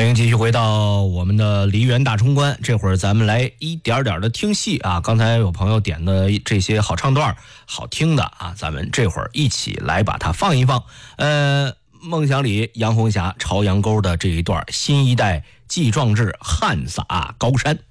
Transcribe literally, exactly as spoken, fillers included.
欢迎继续回到我们的梨园大冲关，这会儿咱们来一点点的听戏啊。刚才有朋友点的这些好唱段好听的啊，咱们这会儿一起来把它放一放。呃，梦想里杨红霞朝阳沟的这一段新一代季壮志汗洒高山。